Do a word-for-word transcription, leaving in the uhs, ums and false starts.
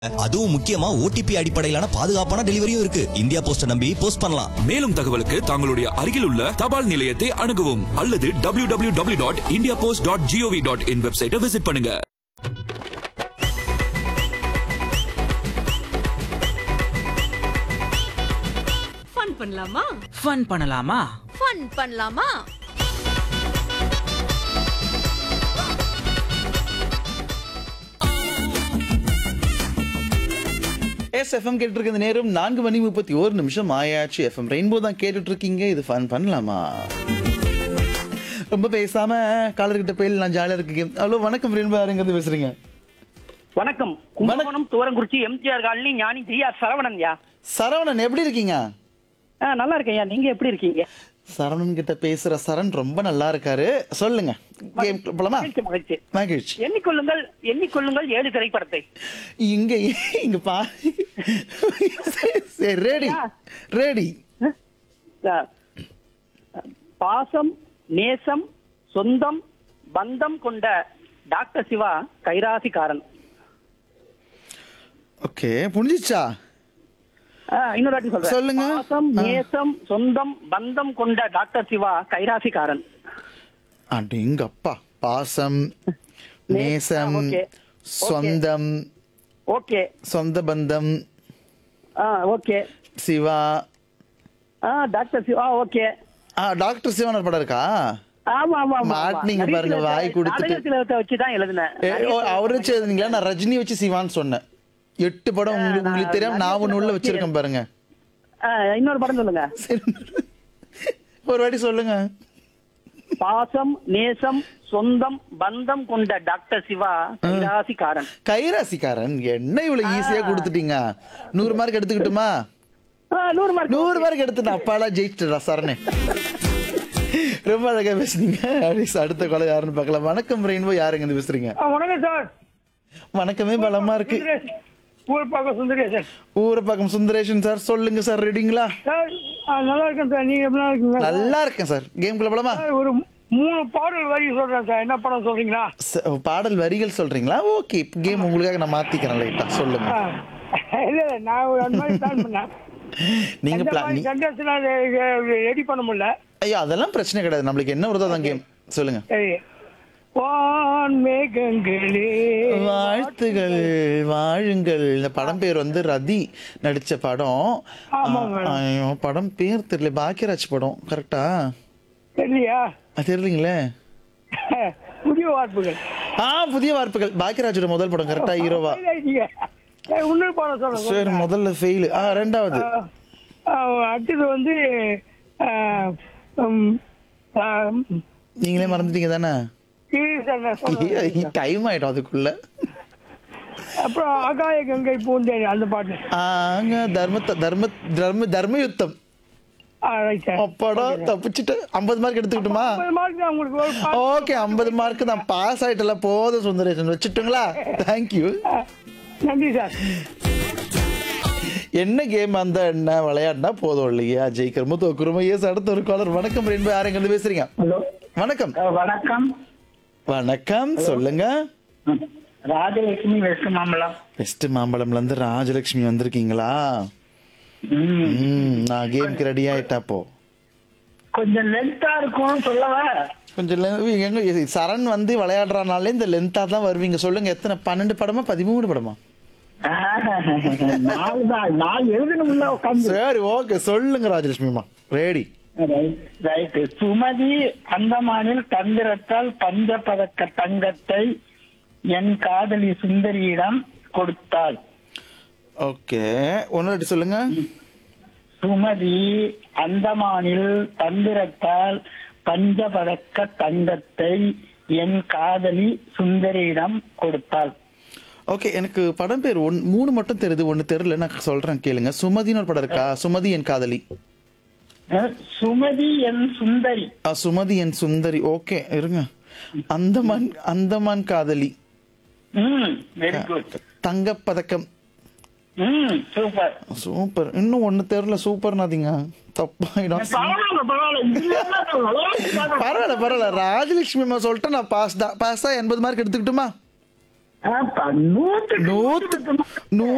அதுவும் முக்கியமா ஓடிபி அடிப்படையிலான பாதுகாப்பான டெலிவரியும் இருக்கு. இந்தியா போஸ்ட நம்பி போஸ்ட் பண்ணலாம். மேலும் தகவலுக்கு தங்களுடைய அருகில் உள்ள தபால் நிலையத்தை அணுகவும் அல்லது W W W dot India post dot gov dot in வெப்சைட்டை விசிட் பண்ணுங்க. ஃபன் பண்ணலாமா? ஃபன் பண்ணலாமா? ஃபன் பண்ணலாமா? எஸ் எஃப்எம் கேட்டு இருக்க இந்த நேரம் நான்கு மணி முப்பத்தி ஒரு நிமிஷம் ஆயாச்சு. எஃப்எம் ரெயின்போ தான் கேட்டுட்டு இருக்கீங்க. இது ஃபன் பண்ணலாமா? ரொம்ப பேசாம காலர்கிட்ட போய் நான் ஜாலியா இருக்கீங்க. ஹலோ வணக்கம் ரெயின்போ, யாருங்கிறது பேசுறீங்க? வணக்கம். கும்பகோணம் துவரங்குறிச்சி எம்ஜிஆர் காலனி ஞானி ஜி ஆர் சரவணன். யா சரவணன் எப்படி இருக்கீங்க? ஆ, நல்லா இருக்கேன். நீங்க எப்படி இருக்கீங்க? சரவணன் கிட்ட பேசுற சரண் ரொம்ப நல்லா இருக்காரு. சொல்லுங்க, கேம் போலாமா? மகிழ்ச்சி, மகிழ்ச்சி. மகிழ்ச்சி. எண்ணிக்கொள்ளுங்கள் எண்ணிக்கொள்ளுங்கள் ஏழு திரைப்படத்தை. இங்க இங்க பா. Ready ready. பாசம், நேசம், சொந்தம், பந்தம் கொண்ட டாக்டர் சிவா கைராசிக்காரன். ஓகே, புரிஞ்சிச்சா? ஆ, இன்னொரு வாட்டி சொல்றேன். சொல்லுங்க. பாசம், நேசம், சொந்தம், பந்தம் கொண்ட டாக்டர் சிவா கைராசிக்காரன். அடேங்கப்பா. பாசம், நேசம், ஓகே. சொந்தம், ஓகே. சொந்த பந்தம், ஆ, ஓகே. சிவா. ஆ, டாக்டர் சிவா. ஓகே. ஆ, டாக்டர் சிவான படம் இருக்கா? ஆமா ஆமா ஆமா. மாட்டினீங்க பாருங்க, வாய் கொடுத்துட்டு. வச்சுதான் எழுதினேன். அவரு வச்சு எழுதுனீங்களா? நான் ரஜினி வச்சு சிவான்னு சொன்னேன். எட்டு படம் உங்களுக்கு உங்களுக்கு தெரியாம நான் ஒண்ணு உள்ள வச்சிருக்கேன் பாருங்க. இன்னொரு படம் சொல்லுங்க. ஒரு வாட்டி சொல்லுங்க. பாசம், நேசம், சொந்தம், பந்தம் கொண்ட டாக்டர் சிவா கைராசிக்காரன். கைராசிக்காரன் என்ன இவ்வளவு ஈஸியா கொடுத்துட்டீங்க? நூறு மார்க் எடுத்துக்கிட்டுமா? நூறு மார்க் நூறு மார்க் எடுத்துட்டேன். அப்பாடா ஜெயிச்சிட்டா சரணே. ரொம்ப அழகா பேசுனீங்க. அடுத்த கொலை யாருன்னு பார்க்கலாம். வணக்கம் ரெயின்போ, யாருங்க இருந்து பேசுறீங்க? வணக்கம் சார். வணக்கமே பலமா இருக்கு. ஊர்பாக்கம் சுந்தரேசன். ஊரப்பாக்கம் சுந்தரேஷன் சார், சொல்லுங்க சார். ரெடிங்களா? நல்லா இருக்கேன் சார். நீங்க எப்படி இருக்கீங்க? நல்லா இருக்கேன் சார். கேம் குள்ள போலாமா? ஒரு மூணு பாடல் வரி சொல்றேன் சார். என்ன படம் சொல்றீங்களா? பாடல் வரிகள் சொல்றீங்களா? ஓகே, கேம் உங்களுக்காக நான் மாத்திக்கிறேன் லைட்டா. சொல்லுங்க. இல்ல, நான் ஒரு அந்த மாதிரி பிளான் பண்ணேன். நீங்க பிளான் ரெடி பண்ண முடியல. ஐயோ, அதெல்லாம் பிரச்சனை கிடையாது. நம்மளுக்கு என்ன வருதோ அதான் கேம். சொல்லுங்க. வாழ்த்துகள், வாழுங்கள். இந்த படம் பேர் வந்து ரதி நடிச்ச படம். ஐயோ, படம் பேர் தெரியல. பாக்கியராஜ் படம் கரெக்டா? தெரியலையா? தெரியலீங்களே. புதிய வார்ப்புகள். ஆ, புதிய வார்ப்புகள். பாக்கியராஜோட முதல் படம் கரெக்டா? ஹீரோவா? இன்னொரு படம் சொல்லுங்க. சரி, முதல்ல ஃபெயில். ஆ, ரெண்டாவது அடுத்தது வந்து நீங்களே மறந்துட்டீங்க தானே? டைம் ஆயிடும் அதுக்குள்ள. அப்புறம் ஆகாய கங்கை பூந்தேன் அந்த பாட்டு. ஆங்க, தர்ம தர்ம தர்ம தர்ம யுத்தம். அப்பாடா, தப்பிச்சுட்டு ஐம்பது மார்க் எடுத்துக்கிட்டுமா? ஓகே, ஐம்பது மார்க் தான். பாஸ் ஆயிட்டல. போதும் சுந்தரேசன், வச்சுட்டுங்களா? தேங்க்யூ, நன்றி சார். என்ன கேம் அந்த என்ன விளையாடினா போதும் இல்லையா? ஜெயிக்கிறமோ தோக்குறமோ. எஸ், அடுத்த ஒரு காலர். வணக்கம் ரெயின்போ, யாருங்க இருந்து பேசுறீங்க? ஹலோ, வணக்கம். வணக்கம். வணக்கம், சொல்லுங்க. ராஜலட்சுமி, வெஸ்ட் மாம்பலம். வெஸ்ட் மாம்பலம்ல இருந்து ராஜலட்சுமி வந்திருக்கீங்களா? ம், நான் கேம்க்கு ரெடி ஆயிட்டாப்போ. கொஞ்சம் லென்த்தா இருக்கும் சொல்லவா? கொஞ்சம் எங்க சரண் வந்து விளையாடுறனாலே இந்த லென்த்தா தான் வருவீங்க. சொல்லுங்க, எத்தனை? பன்னெண்டு படமா பதிமூணு படமா? சரி, ஓகே, சொல்லுங்க ராஜலட்சுமிமா. ரெடி. சுமதி அந்தமானில் தந்திரத்தால் பஞ்ச பதக்க தங்கத்தை என் காதலி சுந்தரியிடம் கொடுத்தாள். ஓகே, ஒன்னு சொல்லுங்க. சுமதி அந்தமானில் தந்திரத்தால் பஞ்ச பதக்க தங்கத்தை என் காதலி சுந்தரியிடம் கொடுத்தாள். ஓகே, எனக்கு படம் பேர் ஒன் மூணு மட்டும் தெரியுது, ஒன்னு தெரியல. நான் சொல்றேன் கேளுங்க. சுமதின்னு ஒரு படம் இருக்கா? சுமதி என் காதலி. சுமதி என் சுந்தரி. சுமதி என் சுந்தரி. ஓகே, இருங்க. அந்தமான் அந்தமான் காதலி. Very good. தங்கப்பதக்கம். Super super. இன்னும் ஒண்ணு தெரியல. சூப்பர் நாதிங்க. தப்பாயிடும். பரவாயில்ல பரவாயில்ல. ராஜலட்சுமி சொல்லிட்டு நான் பாஸ் தான். பாஸ் தான். எண்பது மார்க் எடுத்துக்கிட்டுமா? நூத்து நூத்து